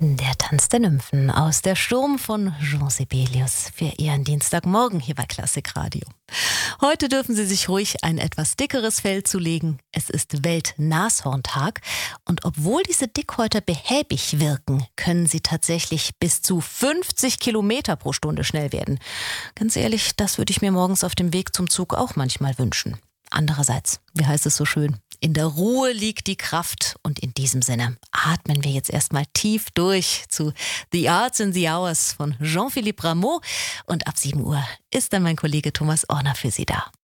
Der Tanz der Nymphen aus Der Sturm von Jean Sibelius für Ihren Dienstagmorgen hier bei Klassikradio. Heute dürfen Sie sich ruhig ein etwas dickeres Fell zulegen. Es ist Weltnashorntag und obwohl diese Dickhäuter behäbig wirken, können sie tatsächlich bis zu 50 Kilometer pro Stunde schnell werden. Ganz ehrlich, das würde ich mir morgens auf dem Weg zum Zug auch manchmal wünschen. Andererseits, wie heißt es so schön, in der Ruhe liegt die Kraft und in diesem Sinne atmen wir jetzt erstmal tief durch zu The Arts in the Hours von Jean-Philippe Rameau und ab 7 Uhr ist dann mein Kollege Thomas Orner für Sie da.